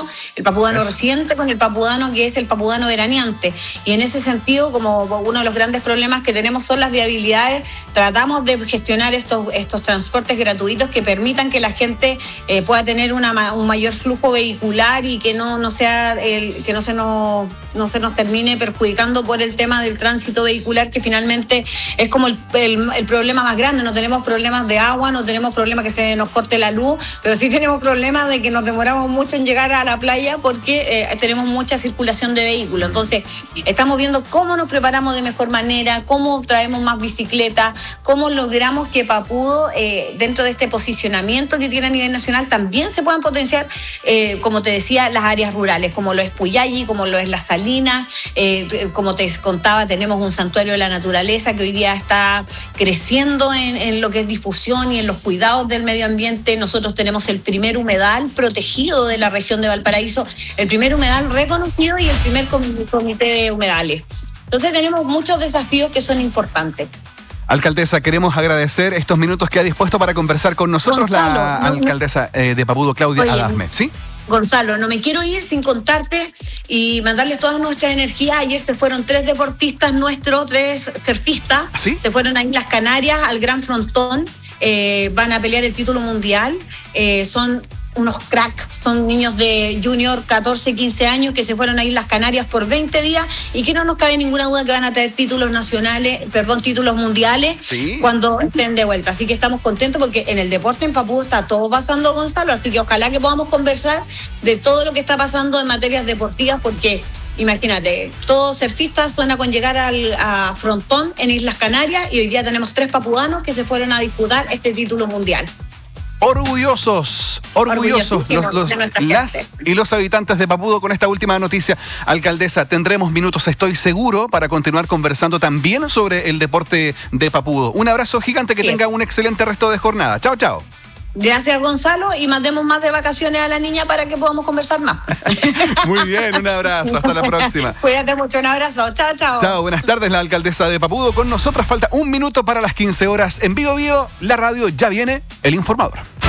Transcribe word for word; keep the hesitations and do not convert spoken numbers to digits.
el papudano Eso. residente con el papudano que es el papudano veraneante. Y en ese sentido, como uno de los grandes problemas que tenemos son las viabilidades, tratamos de gestionar estos, estos transportes gratuitos que permitan que la gente eh, pueda tener una, un mayor flujo vehicular y que no, no sea el, que no se nos no se nos termine perjudicando por el tema del tránsito vehicular, que finalmente es como el, el, el problema más grande. No tenemos problemas de agua, no tenemos problemas que se nos corte la luz, pero sí tenemos problemas de que nos demoramos mucho en llegar a la playa porque eh, tenemos mucha circulación de vehículos. Entonces, estamos viendo cómo nos preparamos de mejor manera, cómo traemos más bicicletas, cómo logramos que Papudo, eh, dentro de este posicionamiento que tiene a nivel nacional, también se puedan potenciar, eh, como te decía, las áreas rurales, como lo es Puyalli, como lo es La Salina. Eh, como te contaba, tenemos un santuario de la naturaleza que hoy día está creciendo en, en lo que es difusión y en los cuidados del medio ambiente. Nosotros tenemos el primer humedal protegido de la región de Valparaíso, el primer humedal reconocido y el primer comité de humedales. Entonces tenemos muchos desafíos que son importantes. Alcaldesa, queremos agradecer estos minutos que ha dispuesto para conversar con nosotros Gonzalo, la no, alcaldesa eh, de Papudo, Claudia Oye, Adasme, ¿sí? Gonzalo, no me quiero ir sin contarte y mandarles todas nuestras energías. Ayer se fueron tres deportistas nuestros, tres surfistas, ¿Sí? Se fueron a Islas Canarias, al Gran Frontón, eh, van a pelear el título mundial, eh, son unos cracks, son niños de junior, catorce, quince años que se fueron a Islas Canarias por veinte días y que no nos cabe ninguna duda que van a traer títulos nacionales, perdón, títulos mundiales, ¿Sí? cuando estén de vuelta. Así que estamos contentos porque en el deporte en Papudo está todo pasando, Gonzalo, así que ojalá que podamos conversar de todo lo que está pasando en materias deportivas, porque imagínate, todos surfistas suena con llegar al, a Frontón en Islas Canarias y hoy día tenemos tres papudanos que se fueron a disputar este título mundial. Orgullosos, orgullosos los, los, las y los habitantes de Papudo con esta última noticia. Alcaldesa, tendremos minutos, estoy seguro, para continuar conversando también sobre el deporte de Papudo. Un abrazo gigante, que Así tenga es. un excelente resto de jornada. Chao, chao. Gracias, Gonzalo, y mandemos más de vacaciones a la niña para que podamos conversar más. Muy bien, un abrazo, hasta la próxima. Cuídate mucho, un abrazo. Chao, chao. Chao, buenas tardes, la alcaldesa de Papudo con nosotras. Falta un minuto para las quince horas en Vivo Vivo. La radio, ya viene el informador.